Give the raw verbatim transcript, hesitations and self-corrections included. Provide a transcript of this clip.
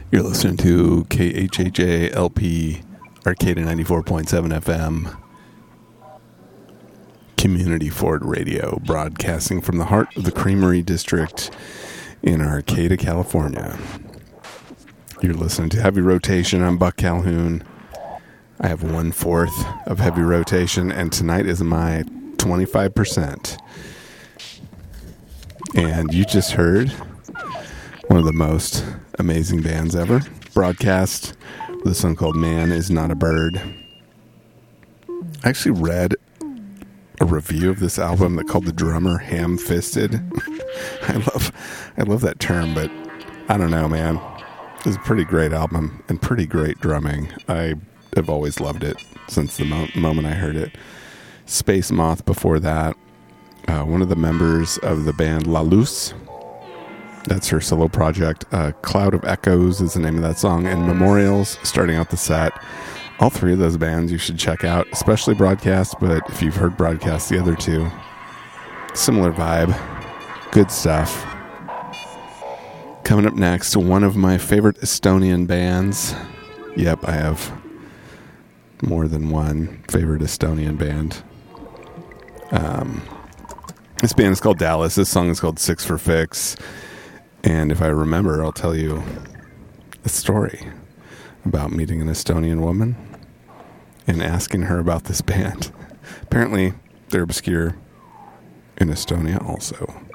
You're listening to K H H A L P Arcata ninety-four point seven F M Community Ford Radio, broadcasting from the heart of the Creamery District in Arcata, California. You're listening to Heavy Rotation. I'm Buck Calhoun. I have one fourth of Heavy Rotation, and tonight is my twenty-five percent. And you just heard one of the most amazing bands ever broadcast with a song called Man Is Not a Bird. I actually read a review of this album that called the drummer ham-fisted. I love I love that term, but I don't know, man. It's a pretty great album and pretty great drumming. I have always loved it since the mo- moment I heard it. Space Moth before that. Uh, one of the members of the band La Luz. That's her solo project. Uh, Cloud of Echoes is the name of that song. And Memorials starting out the set. All three of those bands you should check out, especially Broadcast, but if you've heard Broadcast, the other two, similar vibe. Good stuff. Coming up next, one of my favorite Estonian bands. Yep, I have more than one favorite Estonian band. Um, this band is called Dallas. This song is called Six for Fix. And if I remember, I'll tell you a story about meeting an Estonian woman and asking her about this band. Apparently, they're obscure in Estonia also.